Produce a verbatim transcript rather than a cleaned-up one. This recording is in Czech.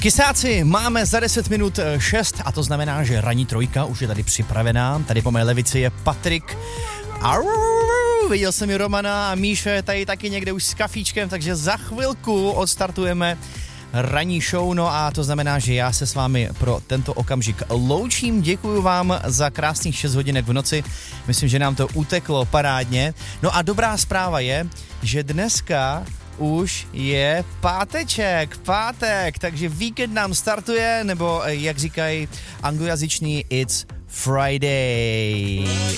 Kysáci, máme za deset minut šest a to znamená, že ranní trojka už je tady připravená. Tady po mé levici je Patrik. Arrrr, viděl jsem i Romana a Míša je tady taky někde už s kafíčkem, takže za chvilku odstartujeme ranní show, no a to znamená, že já se s vámi pro tento okamžik loučím. Děkuju vám za krásných šest hodinek v noci. Myslím, že nám to uteklo parádně. No a dobrá zpráva je, že dneska už je páteček, pátek, takže víkend nám startuje, nebo jak říkají anglojazyční, it's Friday.